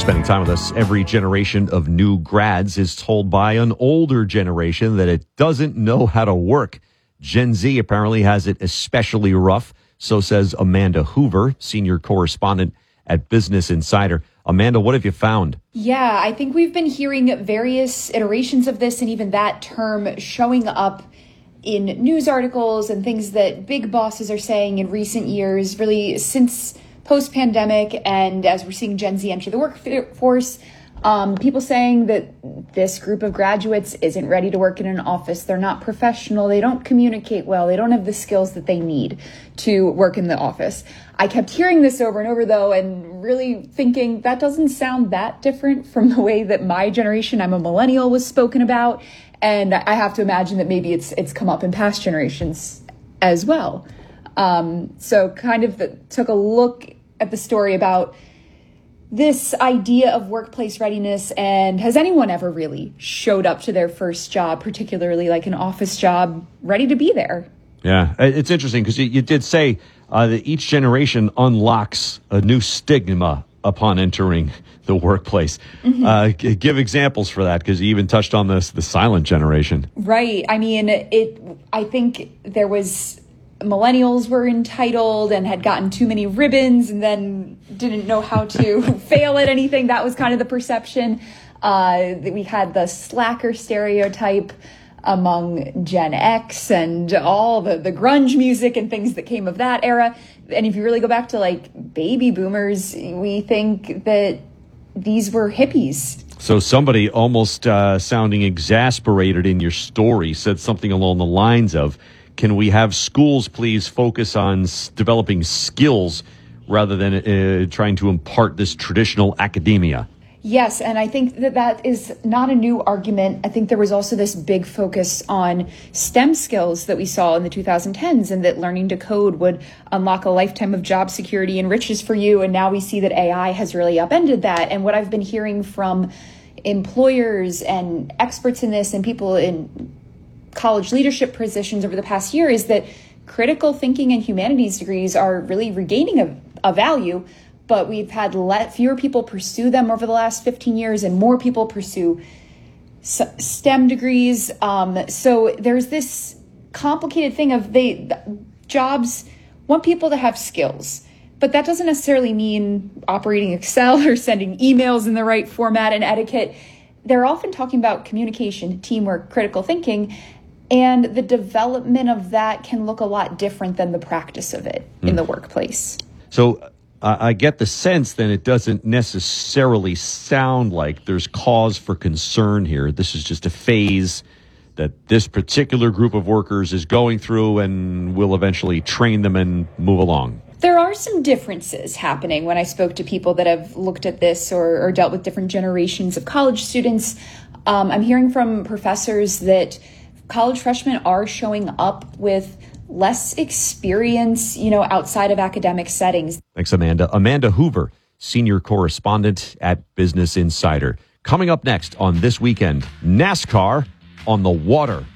spending time with us. Every generation of new grads is told by an older generation that it doesn't know how to work. Gen Z apparently has it especially rough. So says Amanda Hoover, senior correspondent at Business Insider. Amanda, what have you found? Yeah, I think we've been hearing various iterations of this, and even that term showing up in news articles and things that big bosses are saying in recent years, really since post-pandemic, and as we're seeing Gen Z enter the workforce, people saying that this group of graduates isn't ready to work in an office. They're not professional. They don't communicate well. They don't have the skills that they need to work in the office. I kept hearing this over and over, though, and really thinking that doesn't sound that different from the way that my generation, I'm a millennial, was spoken about. And I have to imagine that maybe it's come up in past generations as well. So kind of took a look at the story about this idea of workplace readiness, and has anyone ever really showed up to their first job, particularly like an office job, ready to be there? Yeah, it's interesting because you did say that each generation unlocks a new stigma upon entering the workplace. Mm-hmm. Give examples for that, because you even touched on the silent generation. Right. I mean, I think there was millennials were entitled and had gotten too many ribbons and then didn't know how to fail at anything. That was kind of the perception. That we had the slacker stereotype among Gen X and all the grunge music and things that came of that era. And if you really go back to like baby boomers, we think that these were hippies. So somebody almost sounding exasperated in your story said something along the lines of, can we have schools please focus on developing skills rather than trying to impart this traditional academia? Yes, and I think that is not a new argument. I think there was also this big focus on STEM skills that we saw in the 2010s, and that learning to code would unlock a lifetime of job security and riches for you. And now we see that AI has really upended that. And what I've been hearing from employers and experts in this and people in college leadership positions over the past year is that critical thinking and humanities degrees are really regaining a value, but we've had fewer people pursue them over the last 15 years and more people pursue STEM degrees. So there's this complicated thing of jobs want people to have skills, but that doesn't necessarily mean operating Excel or sending emails in the right format and etiquette. They're often talking about communication, teamwork, critical thinking, and the development of that can look a lot different than the practice of it in the workplace. So I get the sense that it doesn't necessarily sound like there's cause for concern here. This is just a phase that this particular group of workers is going through, and will eventually train them and move along. There are some differences happening when I spoke to people that have looked at this or dealt with different generations of college students. I'm hearing from professors that college freshmen are showing up with less experience, outside of academic settings. Thanks, Amanda. Amanda Hoover, senior correspondent at Business Insider. Coming up next on This Weekend, NASCAR on the water.